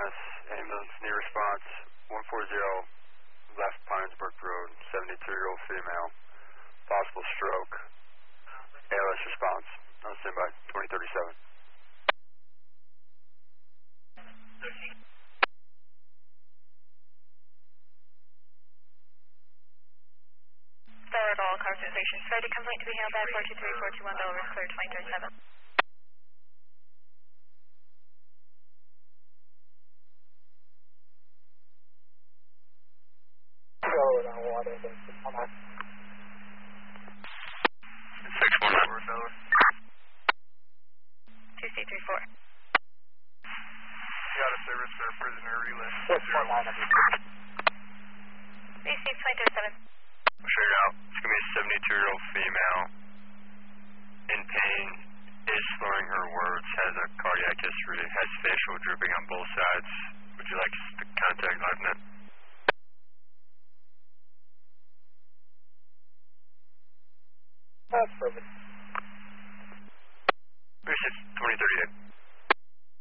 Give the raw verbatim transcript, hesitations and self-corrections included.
S, ambulance, need response, one forty, left Pinesbrook Road, seventy-two-year-old female, possible stroke, A L S response, on standby, twenty thirty-seven. Forward all cars to the station. Ready, complaint to be handled by four two three, four two one, Delaware, clear twenty thirty-seven. six one nine. two C three four. Got a service for a prisoner relay. B C twenty thirty-seven. I'll show you out. It's going to be a seventy-two-year-old female, in pain, is slurring her words, has a cardiac history, has facial drooping on both sides. Would you like to contact LiveNet? That's perfect.